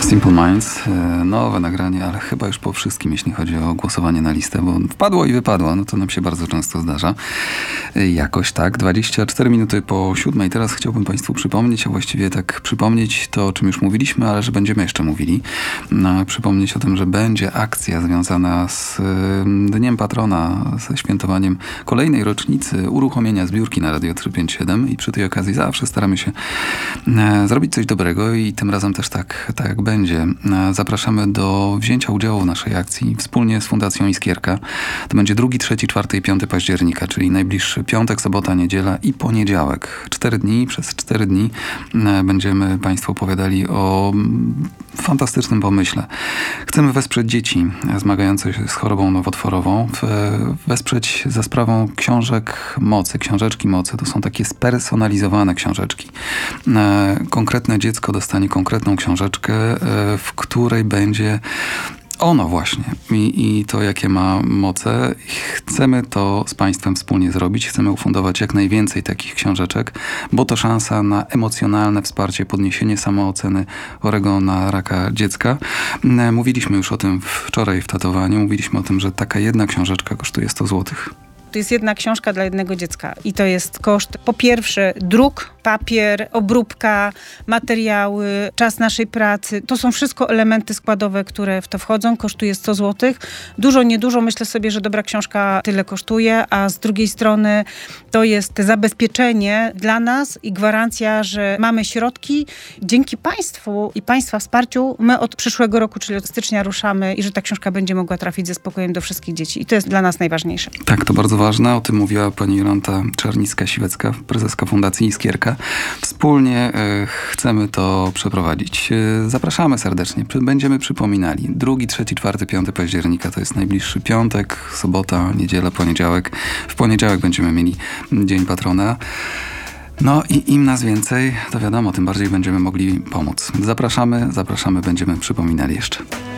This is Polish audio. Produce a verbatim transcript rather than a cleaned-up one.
Simple Minds, nowe nagranie, ale chyba już po wszystkim, jeśli chodzi o głosowanie na listę, bo wpadło i wypadło, no to nam się bardzo często zdarza. Jakoś tak, dwadzieścia cztery minuty po siódmej. Teraz chciałbym Państwu przypomnieć, a właściwie tak przypomnieć to, o czym już mówiliśmy, ale że będziemy jeszcze mówili. No, przypomnieć o tym, że będzie akcja związana z Dniem Patrona, ze świętowaniem kolejnej rocznicy uruchomienia zbiórki na Radio trzysta pięćdziesiąt siedem i przy tej okazji zawsze staramy się zrobić coś dobrego i tym razem też tak, tak jak będzie. Zapraszamy do wzięcia udziału w naszej akcji wspólnie z Fundacją Iskierka. To będzie drugi, trzeci, czwarty i piąty października, czyli najbliższy piątek, sobota, niedziela i poniedziałek. Cztery dni, przez cztery dni będziemy Państwu opowiadali o fantastycznym pomyśle. Chcemy wesprzeć dzieci zmagające się z chorobą nowotworową, wesprzeć za sprawą książek mocy. Książeczki mocy to są takie spersonalizowane książeczki. Konkretne dziecko dostanie konkretną książeczkę, w której będzie ono właśnie I, i to, jakie ma moce. Chcemy to z Państwem wspólnie zrobić. Chcemy ufundować jak najwięcej takich książeczek, bo to szansa na emocjonalne wsparcie, podniesienie samooceny chorego na raka dziecka. Mówiliśmy już o tym wczoraj w tatowaniu. Mówiliśmy o tym, że taka jedna książeczka kosztuje sto złotych. To jest jedna książka dla jednego dziecka i to jest koszt, po pierwsze, druk, papier, obróbka, materiały, czas naszej pracy. To są wszystko elementy składowe, które w to wchodzą. Kosztuje sto złotych. Dużo, niedużo. Myślę sobie, że dobra książka tyle kosztuje, a z drugiej strony to jest zabezpieczenie dla nas i gwarancja, że mamy środki. Dzięki Państwu i Państwa wsparciu my od przyszłego roku, czyli od stycznia ruszamy i że ta książka będzie mogła trafić ze spokojem do wszystkich dzieci. I to jest dla nas najważniejsze. Tak, to bardzo ważne. O tym mówiła pani Jolanta Czarnicka-Siwecka, prezeska Fundacji Iskierka. Wspólnie y, chcemy to przeprowadzić. Y, zapraszamy serdecznie. Będziemy przypominali. Drugi, trzeci, czwarty, piąty października to jest najbliższy piątek, sobota, niedziela, poniedziałek. W poniedziałek będziemy mieli Dzień Patrona. No i im nas więcej, to wiadomo, tym bardziej będziemy mogli pomóc. Zapraszamy, zapraszamy, będziemy przypominali jeszcze.